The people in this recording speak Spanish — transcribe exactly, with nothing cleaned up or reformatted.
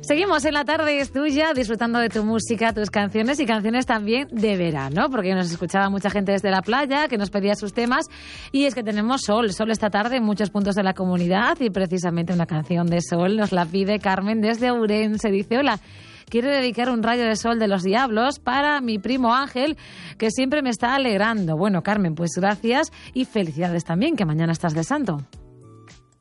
Seguimos en La Tarde es Tuya, disfrutando de tu música, tus canciones y canciones también de verano, porque nos escuchaba mucha gente desde la playa que nos pedía sus temas, y es que tenemos sol, sol esta tarde en muchos puntos de la comunidad, y precisamente una canción de sol nos la pide Carmen desde Ourense. Dice: hola, quiero dedicar un rayo de sol de Los Diablos para mi primo Ángel, que siempre me está alegrando. Bueno, Carmen, pues gracias y felicidades también, que mañana estás de santo.